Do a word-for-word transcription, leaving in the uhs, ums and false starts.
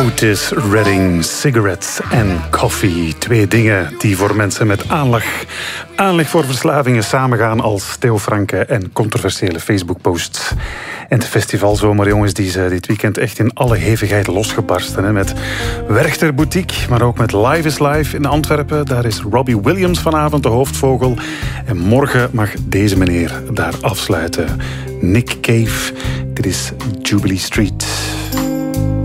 Otis Redding, sigarettes en koffie. Twee dingen die voor mensen met aanleg, aanleg voor verslavingen samengaan als Theo Franke en controversiële Facebook-posts. En de festivalzomer, jongens, die is dit weekend echt in alle hevigheid losgebarsten. Hè, met Werchter Boutique, maar ook met Live is Live in Antwerpen. Daar is Robbie Williams vanavond de hoofdvogel. En morgen mag deze meneer daar afsluiten. Nick Cave, dit is Jubilee Street.